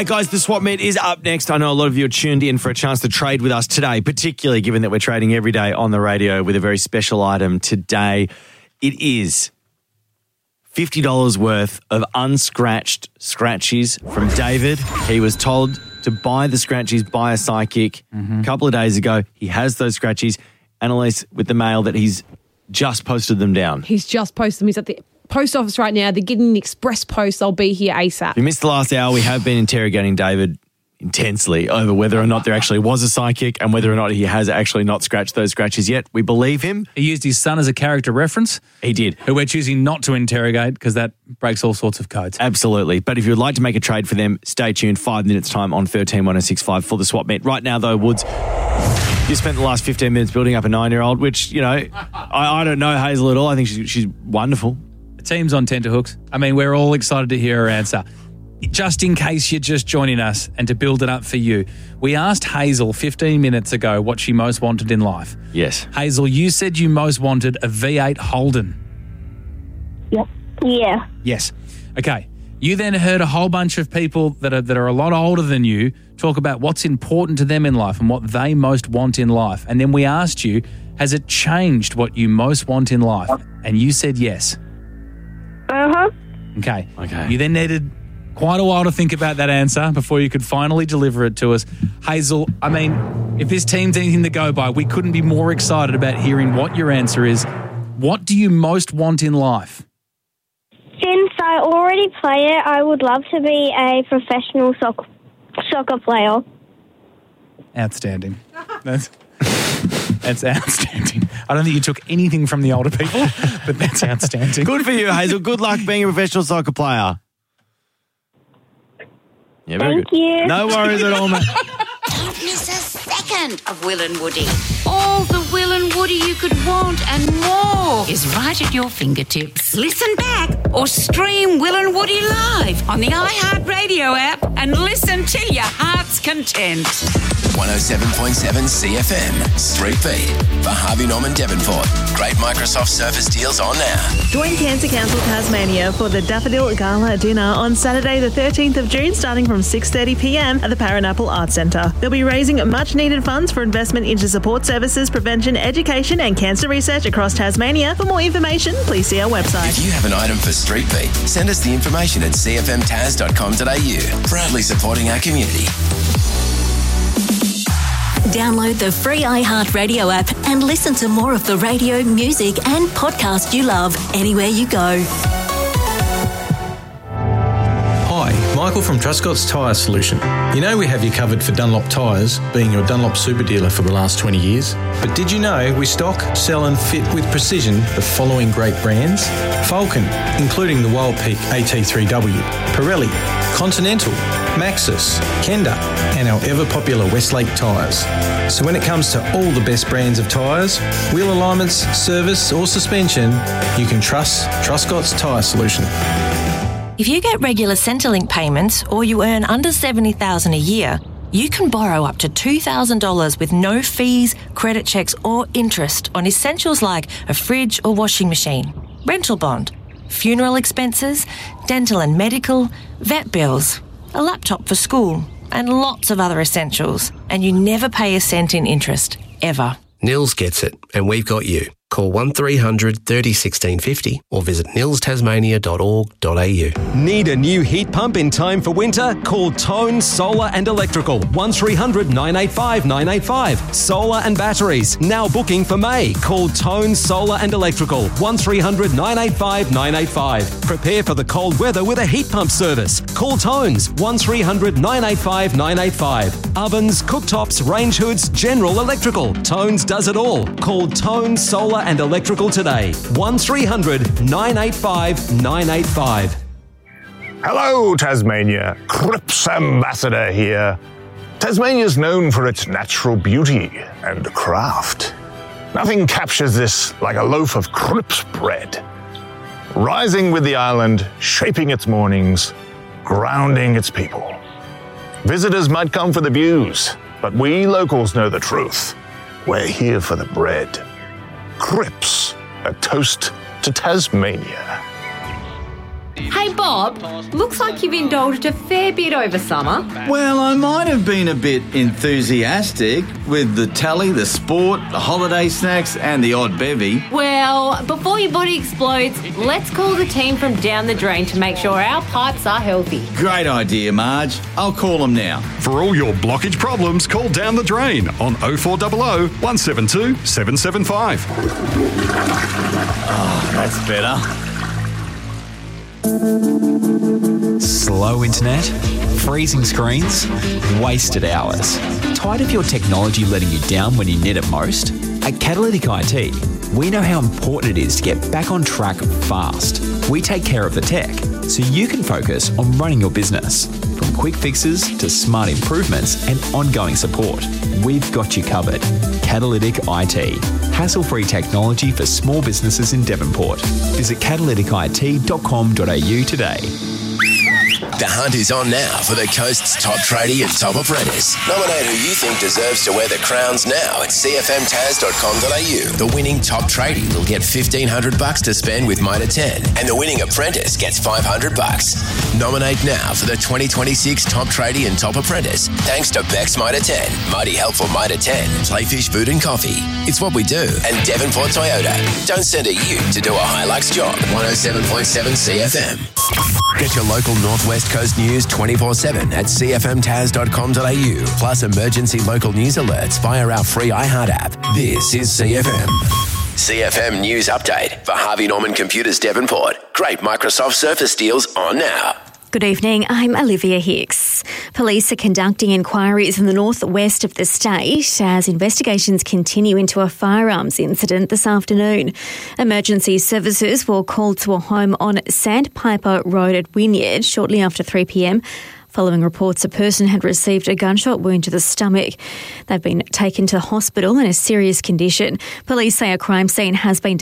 Hey guys, the Swap Meet is up next. I know a lot of you are tuned in for a chance to trade with us today, particularly given that we're trading every day on the radio with a very special item today. It is $50 worth of unscratched scratchies from David. He was told to buy the scratchies by a psychic a couple of days ago. He has those scratchies. Annalise, with the mail that he's just posted them down. He's just posted them. He's at the post office right now. They're getting the express post. I'll be here ASAP. If you missed the last hour, we have been interrogating David intensely over whether or not there actually was a psychic and whether or not he has actually not scratched those scratches yet. We believe him. He used his son as a character reference. He did. Who we're choosing not to interrogate because that breaks all sorts of codes. Absolutely. But if you would like to make a trade for them, stay tuned. 5 minutes time on 131065 for the Swap Meet. Right now, though, Woods, you spent the last 15 minutes building up a 9-year-old, which, you know, I don't know Hazel at all. I think she's wonderful. The team's on tenterhooks. I mean, we're all excited to hear her answer. Just in case you're just joining us and to build it up for you, we asked Hazel 15 minutes ago what she most wanted in life. Yes. Hazel, you said you most wanted a V8 Holden. Yep. Yeah. Yes. Okay. You then heard a whole bunch of people that are a lot older than you talk about what's important to them in life and what they most want in life. And then we asked you, has it changed what you most want in life? And you said yes. Uh-huh. Okay. You then needed quite a while to think about that answer before you could finally deliver it to us. Hazel, I mean, if this team's anything to go by, we couldn't be more excited about hearing what your answer is. What do you most want in life? Since I already play it, I would love to be a professional soccer player. Outstanding. That's outstanding. I don't think you took anything from the older people, but that's outstanding. Good for you, Hazel. Good luck being a professional soccer player. Yeah, very Thank good. you. No worries at all, mate. Don't miss a second of Will and Woody. All the Will and Woody you could want and more is right at your fingertips. Listen back or stream Will and Woody live on the iHeartRadio app and listen to your heart's content. 107.7 CFM, Street Beat, for Harvey Norman Devonport. Great Microsoft Surface deals on now. Join Cancer Council Tasmania for the Daffodil Gala Dinner on Saturday the 13th of June starting from 6:30pm at the Paranapple Arts Centre. They'll be raising much needed funds for investment into support services, prevention, education and cancer research across Tasmania. For more information, please see our website. If you have an item for Street Beat, send us the information at cfmtas.com.au. Proudly supporting our community. Download the free iHeartRadio app and listen to more of the radio, music and podcast you love anywhere you go. Hi, Michael from Truscott's Tyre Solution. You know we have you covered for Dunlop tyres, being your Dunlop super dealer for the last 20 years. But did you know we stock, sell and fit with precision the following great brands? Falcon, including the Wild Peak AT3W, Pirelli, Continental, Maxxis, Kenda and our ever-popular Westlake tyres. So when it comes to all the best brands of tyres, wheel alignments, service or suspension, you can trust Truscott's Tyre Solution. If you get regular Centrelink payments or you earn under $70,000 a year, you can borrow up to $2,000 with no fees, credit checks or interest on essentials like a fridge or washing machine, rental bond, funeral expenses, dental and medical, vet bills, a laptop for school and lots of other essentials. And you never pay a cent in interest, ever. Nils gets it, and we've got you. Call 1300 30 1650 or visit nilstasmania.org.au. Need a new heat pump in time for winter? Call Tone Solar and Electrical. 1300 985 985. Solar and batteries. Now booking for May. Call Tone Solar and Electrical. 1300 985 985. Prepare for the cold weather with a heat pump service. Call Tones. 1300 985 985. Ovens, cooktops, range hoods, general electrical. Tones does it all. Call Tone Solar and Electrical today. 1300 985 985. Hello, Tasmania. Cripps Ambassador here. Tasmania is known for its natural beauty and craft. Nothing captures this like a loaf of Cripps bread. Rising with the island, shaping its mornings, grounding its people. Visitors might come for the views, but we locals know the truth. We're here for the bread. Cripps, a toast to Tasmania. Hey, Bob, looks like you've indulged a fair bit over summer. Well, I might have been a bit enthusiastic with the telly, the sport, the holiday snacks and the odd bevy. Well, before your body explodes, let's call the team from Down the Drain to make sure our pipes are healthy. Great idea, Marge. I'll call them now. For all your blockage problems, call Down the Drain on 0400 172 775. Oh, that's better. Slow internet, freezing screens, wasted hours. Tired of your technology letting you down when you need it most? At Catalytic IT, we know how important it is to get back on track fast. We take care of the tech so you can focus on running your business. From quick fixes to smart improvements and ongoing support, we've got you covered. Catalytic IT. Hassle-free technology for small businesses in Devonport. Visit catalyticit.com.au today. The hunt is on now for the coast's top tradie and top apprentice. Nominate who you think deserves to wear the crowns now at cfmtaz.com.au. The winning top tradie will get $1,500 to spend with Mitre 10, and the winning apprentice gets $500. Nominate now for the 2026 top tradie and top apprentice, thanks to Beck's Mitre 10, Mighty Helpful Mitre 10, Playfish Food and Coffee. It's what we do. And Devonport Toyota. Don't send a ute to do a Hilux job. 107.7 CFM. Get your local Northwest Coast news 24/7 at cfmtaz.com.au. Plus emergency local news alerts via our free iHeart app. This is CFM. CFM News Update for Harvey Norman Computers Devonport. Great Microsoft Surface deals on now. Good evening, I'm Olivia Hicks. Police are conducting inquiries in the northwest of the state as investigations continue into a firearms incident this afternoon. Emergency services were called to a home on Sandpiper Road at Wynyard shortly after 3 p.m. Following reports, a person had received a gunshot wound to the stomach. They've been taken to the hospital in a serious condition. Police say a crime scene has been